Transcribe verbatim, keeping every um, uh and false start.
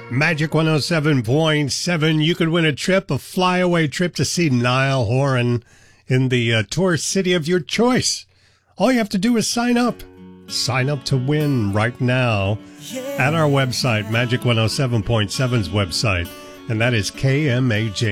Magic one oh seven point seven. You could win a trip, a flyaway trip to see Niall Horan in the uh, tourist city of your choice. All you have to do is sign up. Sign up to win right now at our website, Magic one oh seven point seven's website, and that is K M A J